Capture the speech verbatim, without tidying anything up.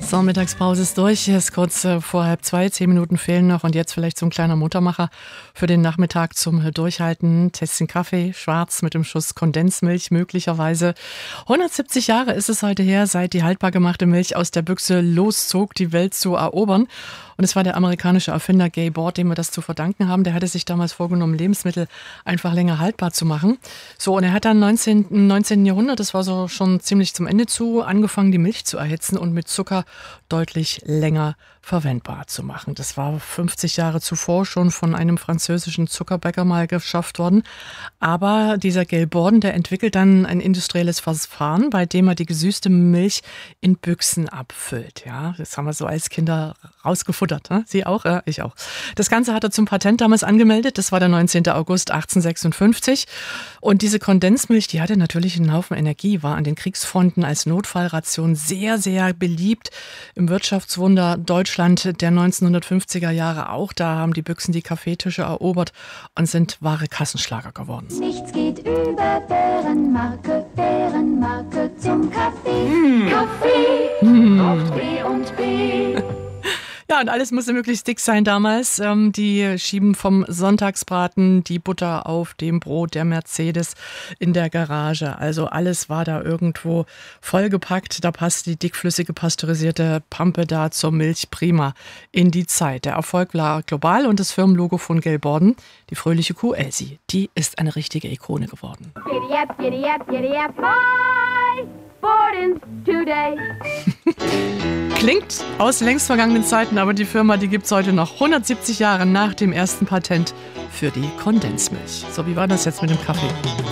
So, Mittagspause ist durch. Es ist kurz äh, vor halb zwei. Zehn Minuten fehlen noch. Und jetzt vielleicht so ein kleiner Muttermacher für den Nachmittag zum äh, Durchhalten. Tässchen Kaffee, schwarz mit dem Schuss Kondensmilch möglicherweise. hundertsiebzig Jahre ist es heute her, seit die haltbar gemachte Milch aus der Büchse loszog, die Welt zu erobern. Und es war der amerikanische Erfinder Guy Bord, dem wir das zu verdanken haben. Der hatte sich damals vorgenommen, Lebensmittel einfach länger haltbar zu machen. So, und er hat dann im neunzehnten Jahrhundert, das war so schon ziemlich zum Ende zu, angefangen, die Milch zu erhitzen und mit Zucker deutlich länger verwendbar zu machen. Das war fünfzig Jahre zuvor schon von einem französischen Zuckerbäcker mal geschafft worden. Aber dieser Guy Bord, der entwickelt dann ein industrielles Verfahren, bei dem er die gesüßte Milch in Büchsen abfüllt. Ja, das haben wir so als Kinder rausgefuttert. Ne? Sie auch? Ja, ich auch. Das Ganze hat er zum Patent damals angemeldet. Das war der neunzehnten August achtzehnhundertsechsundfünfzig. Und diese Kondensmilch, die hatte natürlich einen Haufen Energie, war an den Kriegsfronten als Notfallration sehr, sehr beliebt. Im Wirtschaftswunder Deutschland der neunzehnhundertfünfziger Jahre auch. Da haben die Büchsen die Kaffeetische erobert und sind wahre Kassenschlager geworden. Nichts geht über Bärenmarke, Bärenmarke zum Kaffee. Mm. Kaffee Mm. auf B und B. Ja, und alles musste möglichst dick sein damals. Ähm, die schieben vom Sonntagsbraten die Butter auf dem Brot der Mercedes in der Garage. Also alles war da irgendwo vollgepackt. Da passt die dickflüssige pasteurisierte Pampe da zur Milch prima in die Zeit. Der Erfolg war global und das Firmenlogo von Guy Bord, die fröhliche Kuh Elsie, die ist eine richtige Ikone geworden. Giddy up, giddy up, giddy up, my Bordens today. Klingt aus längst vergangenen Zeiten, aber die Firma, die gibt es heute noch hundertsiebzig Jahre nach dem ersten Patent für die Kondensmilch. So, wie war das jetzt mit dem Kaffee?